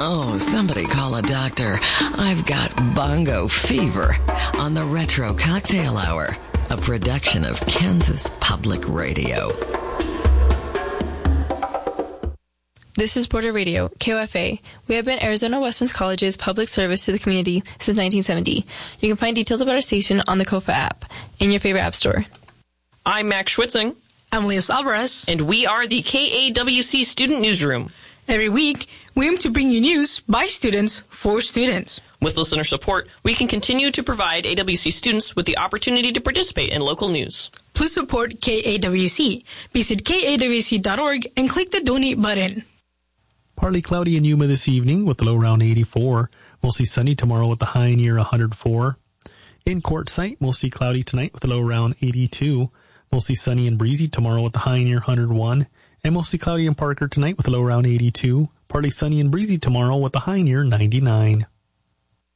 Oh, somebody call a doctor. I've got bongo fever on the Retro Cocktail Hour, a production of Kansas Public Radio. This is Border Radio, KOFA. We have been Arizona Western College's public service to the community since 1970. You can find details about our station on the KOFA app in your favorite app store. I'm Max Schwitzing. I'm Leos Alvarez. And we are the KAWC Student Newsroom. Every week, we aim to bring you news by students for students. With listener support, we can continue to provide AWC students with the opportunity to participate in local news. Please support KAWC. Visit kawc.org and click the donate button. Partly cloudy in Yuma this evening with the low around 84. Mostly sunny tomorrow with the high near 104. In Quartzsite, mostly cloudy tonight with the low around 82. Mostly sunny and breezy tomorrow with the high near 101. And mostly cloudy in Parker tonight with a low around 82. Partly sunny and breezy tomorrow with the high near 99.